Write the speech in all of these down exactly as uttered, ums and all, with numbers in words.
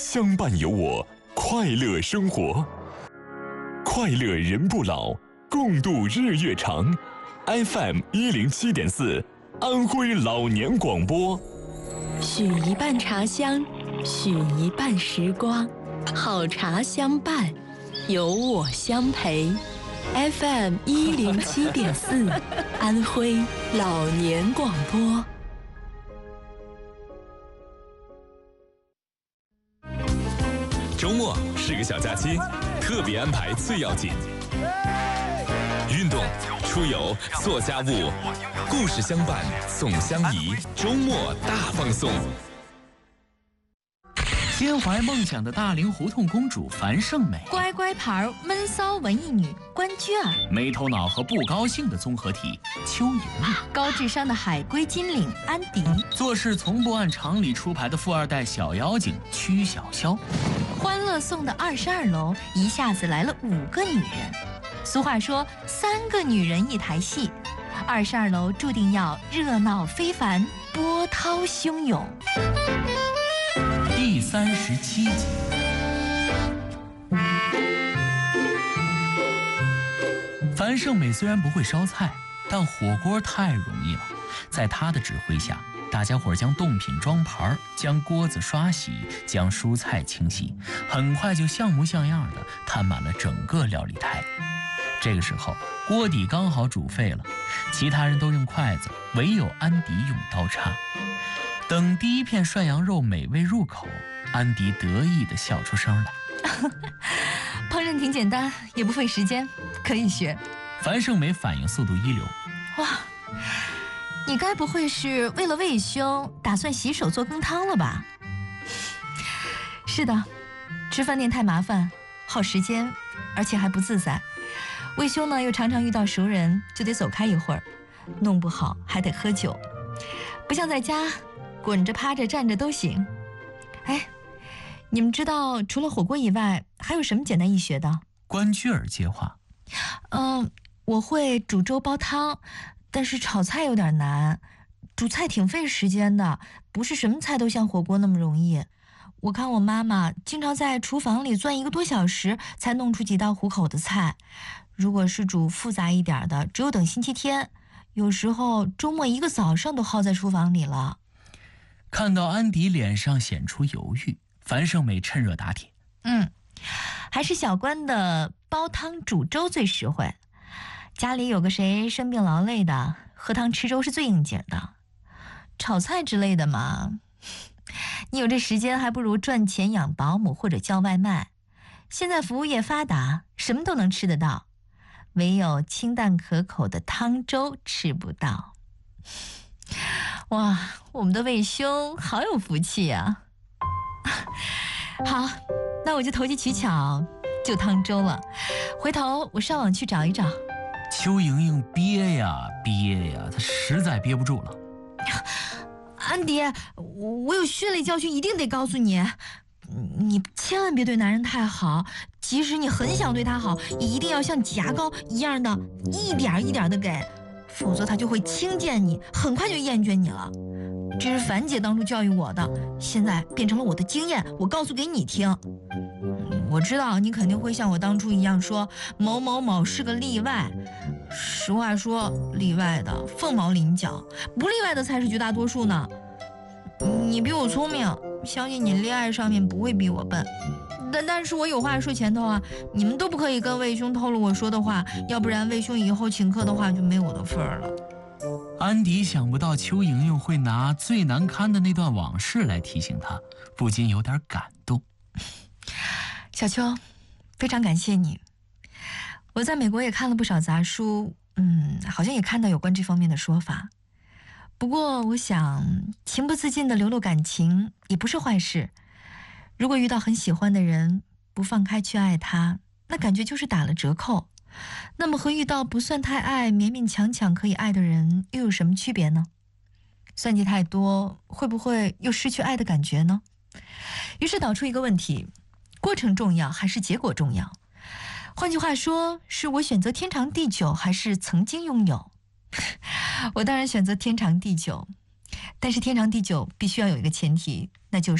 相伴有我，快乐生活。快乐人不老，共度日月长。F M 一零七点四，安徽老年广播。 许一半茶香，许一半时光，好茶相伴，有我相陪。F M 一零七点四，安徽老年广播。 周末是个小假期，特别安排最要紧。运动、出游、做家务，故事相伴，总相宜。周末大放送。 心怀梦想的大龄胡同公主樊胜美， 乖乖牌闷骚文艺女关雎尔， 没头脑和不高兴的综合体邱莹莹， 高智商的海归金领安迪， 做事从不按常理出牌的富二代小妖精曲筱绡。 欢乐颂的二十二楼一下子来了五个女人。俗话说三个女人一台戏，二十二楼注定要热闹非凡，波涛汹涌。 第三十七集。樊胜美虽然不会烧菜，但火锅太容易了。在她的指挥下，大家伙将冻品装盘，将锅子刷洗，将蔬菜清洗，很快就像模像样的摊满了整个料理台。这个时候，锅底刚好煮沸了，其他人都用筷子，唯有安迪用刀叉。等第一片涮羊肉美味入口，安迪得意地笑出声来。 烹饪挺简单，也不费时间，可以学。 樊胜美反应速度一流。 哇，你该不会是为了魏兄打算洗手做羹汤了吧？是的，吃饭店太麻烦，耗时间，而且还不自在。魏兄呢，又常常遇到熟人，就得走开一会儿，弄不好还得喝酒，不像在家，滚着、趴着、站着都行。哎，你们知道除了火锅以外，还有什么简单易学的？ 关雎尔接话。 嗯、呃，我会煮粥煲汤，但是炒菜有点难。煮菜挺费时间的，不是什么菜都像火锅那么容易。我看我妈妈经常在厨房里钻一个多小时，才弄出几道糊口的菜。如果是煮复杂一点的，只有等星期天。有时候周末一个早上都耗在厨房里了。 看到安迪脸上显出犹豫，樊胜美趁热打铁。 嗯，还是小关的煲汤煮粥最实惠。家里有个谁生病劳累的，喝汤吃粥是最应景的。炒菜之类的嘛，你有这时间还不如赚钱养保姆或者叫外卖。现在服务业发达，什么都能吃得到，唯有清淡可口的汤粥吃不到。哇，我们的魏兄好有福气啊！好，那我就投机取巧，就汤粥了。回头我上网去找一找。 邱莹莹憋呀憋呀，她实在憋不住了。 安迪，我有血泪教训，一定得告诉你，你千万别对男人太好，即使你很想对他好，也一定要像挤牙膏一样的一点一点的给，否则他就会轻贱你，很快就厌倦你了。这是樊姐当初教育我的，现在变成了我的经验，我告诉给你听。我知道你肯定会像我当初一样说某某某是个例外，实话说，例外的凤毛麟角，不例外的才是绝大多数呢。你比我聪明，相信你恋爱上面不会比我笨，但但是我有话说前头啊，你们都不可以跟魏兄透露我说的话，要不然魏兄以后请客的话就没我的份儿了。 安迪想不到邱莹莹会拿最难堪的那段往事来提醒他，不禁有点感动。 小邱，非常感谢你。我在美国也看了不少杂书，嗯，好像也看到有关这方面的说法。不过我想，情不自禁的流露感情也不是坏事。如果遇到很喜欢的人，不放开去爱他，那感觉就是打了折扣。那么和遇到不算太爱、勉勉强强可以爱的人，又有什么区别呢？算计太多，会不会又失去爱的感觉呢？于是导出一个问题：过程重要还是结果重要？换句话说，是我选择天长地久，还是曾经拥有？我当然选择天长地久，但是天长地久必须要有一个前提，那就是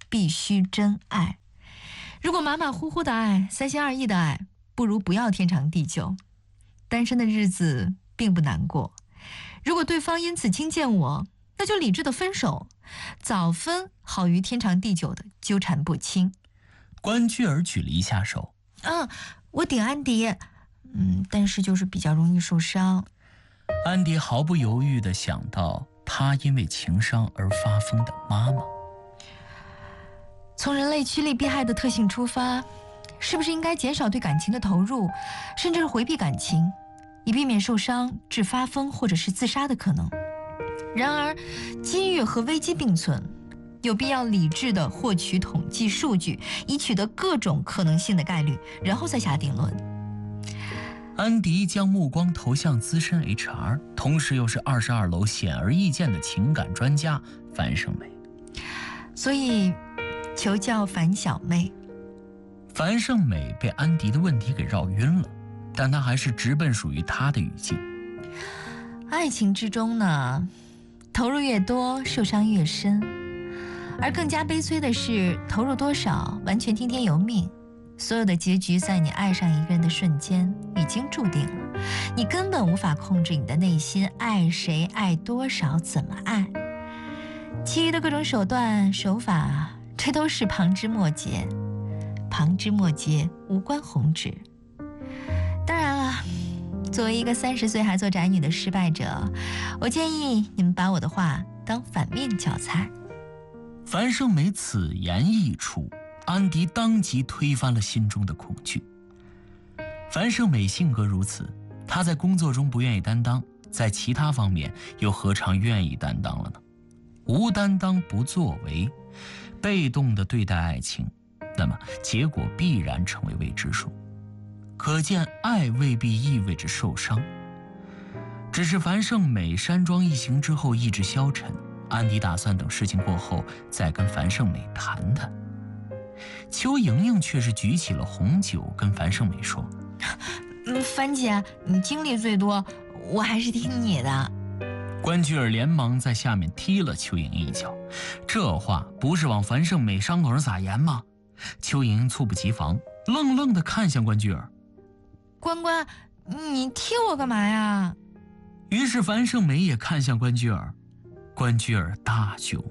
必须真爱。如果马马虎虎的爱，三心二意的爱，不如不要天长地久。单身的日子并不难过，如果对方因此轻贱我，那就理智的分手，早分好于天长地久的纠缠不清。 关雎尔举了一下手。 嗯，我顶安迪，嗯，但是就是比较容易受伤。 安迪毫不犹豫地想到他因为情伤而发疯的妈妈。 从人类趋利避害的特性出发，是不是应该减少对感情的投入，甚至是回避感情，以避免受伤致发疯或者是自杀的可能？然而，机遇和危机并存，有必要理智地获取统计数据，以取得各种可能性的概率，然后再下定论。 安迪将目光投向资深 H R， 同时又是二十二楼显而易见的情感专家樊胜美。 所以，求教樊小妹。 樊胜美被安迪的问题给绕晕了，但她还是直奔属于她的语境。 爱情之中呢，投入越多，受伤越深，而更加悲催的是，投入多少完全听天由命。所有的结局在你爱上一个人的瞬间已经注定了，你根本无法控制你的内心，爱谁、爱多少、怎么爱，其余的各种手段手法，这都是旁枝末节，旁枝末节无关宏旨。当然了，作为一个三十岁还做宅女的失败者，我建议你们把我的话当反面教材。 樊胜美此言一出，安迪当即推翻了心中的恐惧。樊胜美性格如此，她在工作中不愿意担当，在其他方面又何尝愿意担当了呢？无担当不作为，被动地对待爱情，那么结果必然成为未知数。可见爱未必意味着受伤。只是樊胜美山庄一行之后意志消沉，安迪打算等事情过后再跟樊胜美谈谈。邱莹莹却是举起了红酒跟樊胜美说： 嗯，樊姐，你经历最多，我还是听你的。 关雎尔连忙在下面踢了邱莹莹一脚，这话不是往樊胜美伤口上撒盐吗？邱莹莹猝不及防，愣愣地看向关雎尔。 关关，你踢我干嘛呀？ 于是樊胜美也看向关雎尔，关雎尔大窘。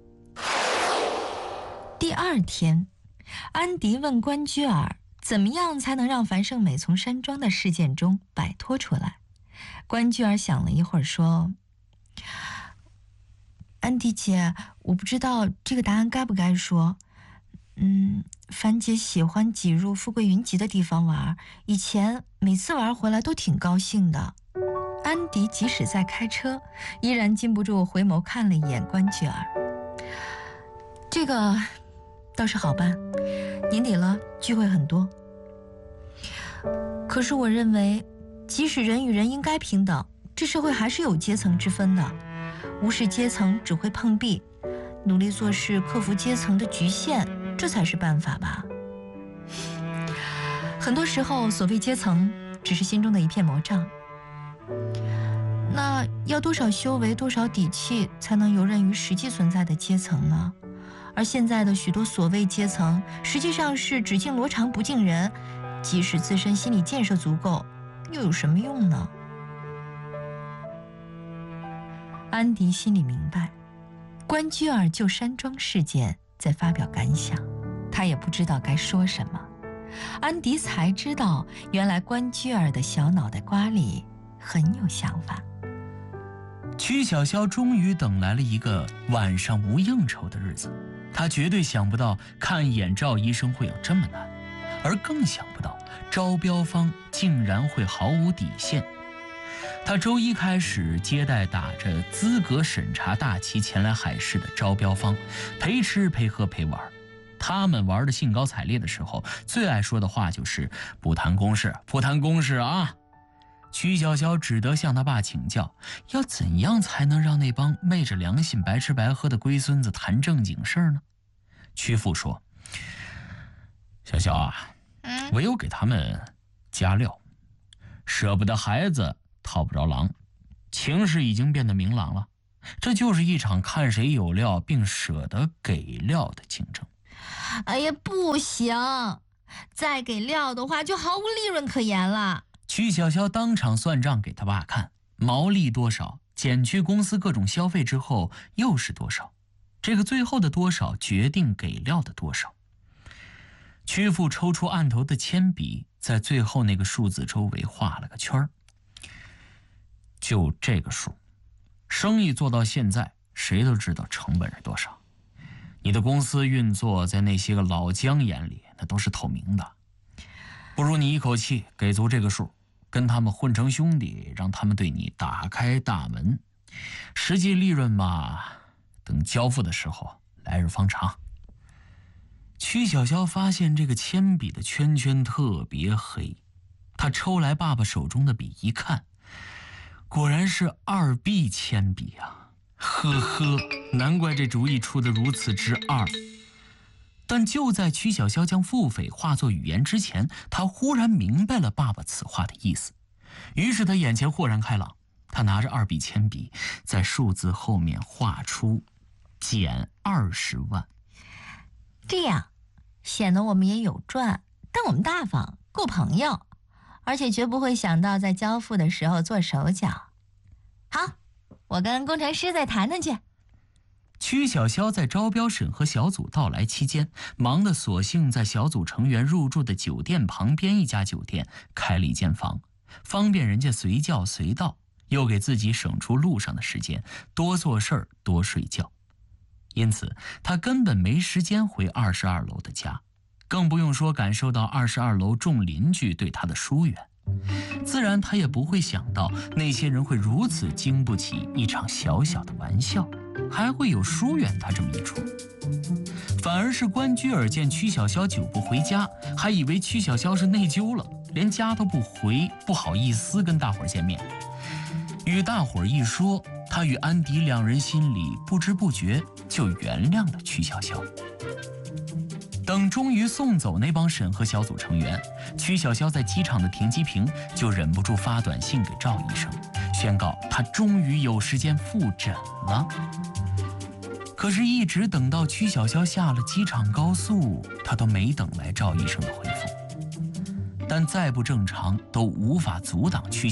第二天，安迪问关雎尔怎么样才能让樊胜美从山庄的事件中摆脱出来。关雎尔想了一会儿说：安迪姐，我不知道这个答案该不该说。嗯，樊姐喜欢挤入富贵云集的地方玩，以前每次玩回来都挺高兴的。安迪即使在开车，依然禁不住回眸看了一眼关雎尔。这个倒是好办，年底了，聚会很多。可是我认为，即使人与人应该平等，这社会还是有阶层之分的。无视阶层只会碰壁，努力做事，克服阶层的局限，这才是办法吧。很多时候，所谓阶层，只是心中的一片魔障。那要多少修为，多少底气，才能游刃于实际存在的阶层呢？而现在的许多所谓阶层，实际上是只敬罗长不敬人，即使自身心理建设足够，又有什么用呢？安迪心里明白，关雎尔就山庄事件在发表感想，他也不知道该说什么。安迪才知道，原来关雎尔的小脑袋瓜里很有想法。 曲筱绡终于等来了一个晚上无应酬的日子，她绝对想不到看眼赵医生会有这么难，而更想不到招标方竟然会毫无底线。她周一开始接待打着资格审查大旗前来海试的招标方，陪吃陪喝陪玩。他们玩的兴高采烈的时候，最爱说的话就是不谈公事，不谈公事啊。曲筱绡只得向他爸请教，要怎样才能让那帮昧着良心白吃白喝的龟孙子谈正经事儿呢？曲父说：小绡啊，唯有给他们加料，舍不得孩子套不着狼，情势已经变得明朗了。 这就是一场看谁有料并舍得给料的竞争。 哎呀，不行，再给料的话就毫无利润可言了。 曲小潇当场算账给他爸看，毛利多少减去公司各种消费之后又是多少，这个最后的多少决定给料的多少。曲父抽出案头的铅笔，在最后那个数字周围画了个圈儿。就这个数，生意做到现在，谁都知道成本是多少。你的公司运作在那些个老姜眼里，那都是透明的。不如你一口气给足这个数，跟他们混成兄弟，让他们对你打开大门。实际利润嘛，等交付的时候来日方长。曲小潇发现这个铅笔的圈圈特别黑，他抽来爸爸手中的笔一看，果然是二 B 铅笔啊！呵呵，难怪这主意出得如此之二。但就在曲小潇将腹诽化作语言之前，他忽然明白了爸爸此话的意思。于是他眼前豁然开朗，他拿着二 B 铅笔，在数字后面画出减二十万。 这样显得我们也有赚，但我们大方，够朋友，而且绝不会想到在交付的时候做手脚。好，我跟工程师再谈谈去。 曲小潇在招标审核小组到来期间，忙得索性在小组成员入住的酒店旁边一家酒店开了一间房，方便人家随叫随到，又给自己省出路上的时间，多做事儿多睡觉。因此他根本没时间回二十二楼的家，更不用说感受到二十二楼众邻居对他的疏远。自然他也不会想到那些人会如此经不起一场小小的玩笑，还会有疏远他这么一出。反而是关雎尔见曲小潇久不回家，还以为曲小潇是内疚了，连家都不回，不好意思跟大伙儿见面。与大伙儿一说，他与安迪两人心里不知不觉就原谅了曲小潇。等终于送走那帮审核小组成员，曲小潇在机场的停机坪就忍不住发短信给赵医生，宣告他终于有时间复诊了。可是，一直等到曲小潇下了机场高速，他都没等来赵医生的回复。但再不正常，都无法阻挡曲